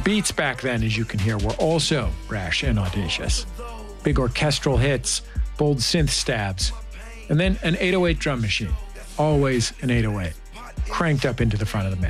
beats back then, as you can hear, were also brash and audacious. Big orchestral hits, bold synth stabs, and then an 808 drum machine. Always an 808, cranked up into the front of the mix.